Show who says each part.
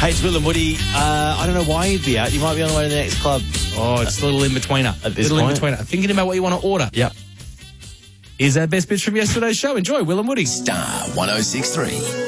Speaker 1: Hey, it's Will and Woody. I don't know why you'd be out. You might be on the way to the next club.
Speaker 2: Oh, it's a little in-betweener.
Speaker 1: At this point?
Speaker 2: In-betweener. Thinking about what you want to order.
Speaker 1: Yep.
Speaker 2: Here's our best bits from yesterday's show. Enjoy, Will and Woody.
Speaker 3: Star 106.3.